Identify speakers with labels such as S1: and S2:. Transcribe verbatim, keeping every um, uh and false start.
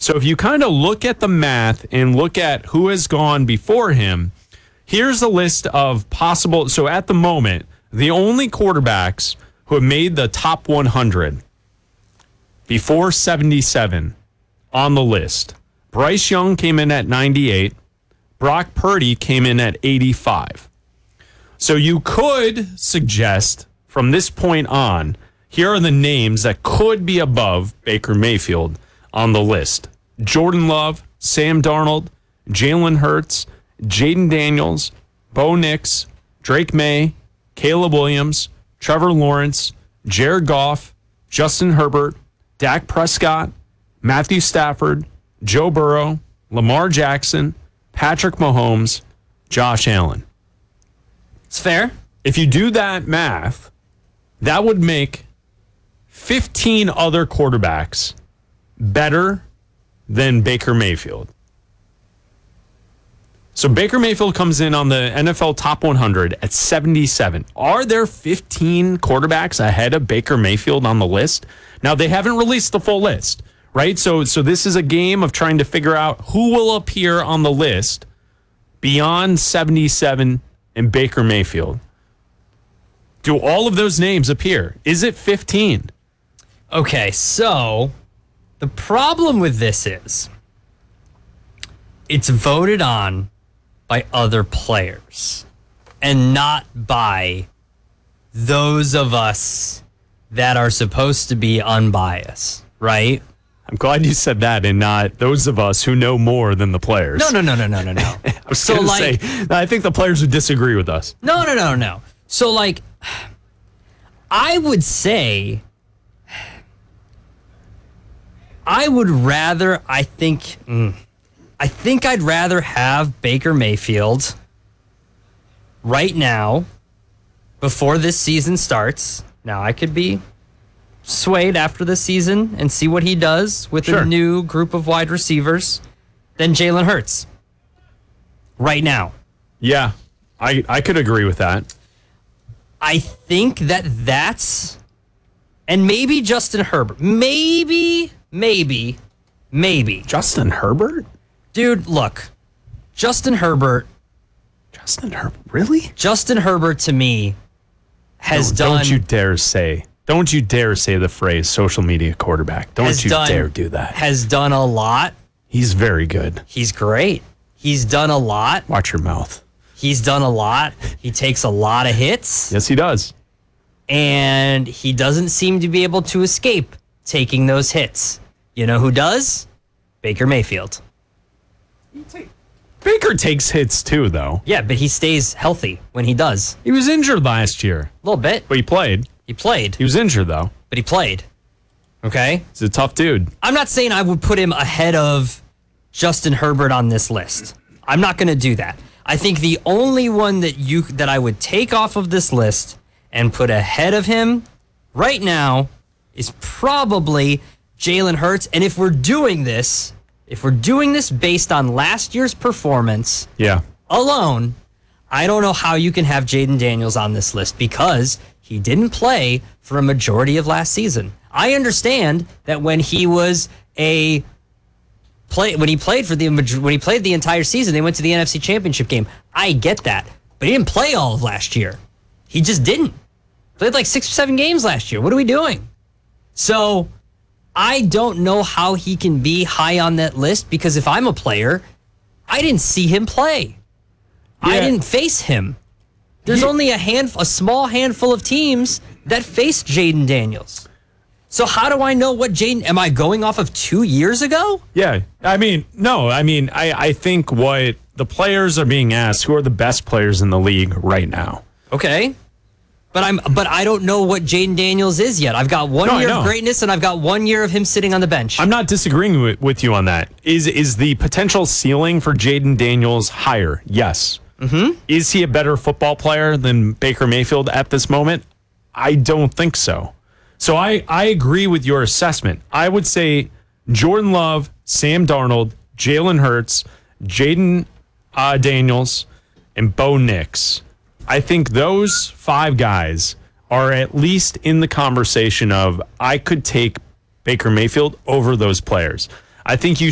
S1: So if you kind of look at the math and look at who has gone before him, here's a list of possible. So at the moment, the only quarterbacks who have made the top one hundred before seventy-seven on the list. Bryce Young came in at ninety-eight. Brock Purdy came in at eighty-five. So you could suggest from this point on, here are the names that could be above Baker Mayfield on the list. Jordan Love, Sam Darnold, Jalen Hurts, Jaden Daniels, Bo Nix, Drake May, Caleb Williams, Trevor Lawrence, Jared Goff, Justin Herbert, Dak Prescott, Matthew Stafford, Joe Burrow, Lamar Jackson, Patrick Mahomes, Josh Allen.
S2: It's fair.
S1: If you do that math, that would make fifteen other quarterbacks better than Baker Mayfield. So Baker Mayfield comes in on the N F L top one hundred at seventy-seven. Are there fifteen quarterbacks ahead of Baker Mayfield on the list? Now, they haven't released the full list, right? So, so this is a game of trying to figure out who will appear on the list beyond seventy-seven and Baker Mayfield. Do all of those names appear? Is it fifteen?
S2: Okay, so the problem with this is it's voted on by other players and not by those of us that are supposed to be unbiased, right?
S1: I'm glad you said that and not those of us who know more than the players.
S2: No, no, no, no, no, no, no.
S1: I was
S2: so
S1: going to
S2: like,
S1: say, I think the players would disagree with us.
S2: No, no, no, no. So like, I would say, I would rather, I think, mm, I think I'd rather have Baker Mayfield right now before this season starts. Now, I could be swayed after the season and see what he does with
S1: Sure.
S2: a new group of wide receivers than Jalen Hurts right now.
S1: Yeah, I, I could agree with that.
S2: I think that that's, and maybe Justin Herbert, maybe, maybe, maybe.
S1: Justin Herbert?
S2: Dude, look, Justin Herbert,
S1: Justin Herbert, really?
S2: Justin Herbert to me has
S1: No,
S2: done.
S1: Don't you dare say, don't you dare say the phrase social media quarterback. Don't
S2: has
S1: you
S2: done,
S1: dare do that.
S2: Has done a lot.
S1: He's very good.
S2: He's great. He's done a lot.
S1: Watch your mouth.
S2: He's done a lot. He takes a lot of hits.
S1: Yes, he does.
S2: And he doesn't seem to be able to escape taking those hits. You know who does? Baker Mayfield.
S1: Baker takes hits too, though.
S2: Yeah, but he stays healthy when he does.
S1: He was injured last year,
S2: A little bit.
S1: but he played.
S2: He played,
S1: He was injured, though.
S2: but he played. Okay?
S1: He's a tough dude.
S2: I'm not saying I would put him ahead of Justin Herbert on this list. I'm not going to do that. I think the only one that you that I would take off of this list and put ahead of him right now is probably Jalen Hurts. And if we're doing this, if we're doing this based on last year's performance
S1: Yeah.
S2: alone, I don't know how you can have Jaden Daniels on this list because he didn't play for a majority of last season. I understand that when he was a play when he played for the when he played the entire season, they went to the N F C Championship game. I get that, but he didn't play all of last year. He just didn't. Played like six or seven games last year. What are we doing? So I don't know how he can be high on that list because if I'm a player, I didn't see him play. I
S1: Yeah.
S2: didn't face him. There's
S1: Yeah.
S2: only a hand, a small handful of teams that faced Jaden Daniels. So how do I know what Jaden? Am I going off of two years ago?
S1: Yeah. I mean, no, I mean, I, I think what the players are being asked, who are the best players in the league right now?
S2: Okay, but I'm, but I don't know what Jaden Daniels is yet. I've got one
S1: No, I
S2: year
S1: know.
S2: of greatness, and I've got one year of him sitting on the bench.
S1: I'm not disagreeing with, with you on that. Is is the potential ceiling for Jaden Daniels higher? Yes. Mm-hmm. Is he a better football player than Baker Mayfield at this moment? I don't think so. So I, I agree with your assessment. I would say Jordan Love, Sam Darnold, Jalen Hurts, Jaden uh, Daniels, and Bo Nix. I think those five guys are at least in the conversation of I could take Baker Mayfield over those players. I think you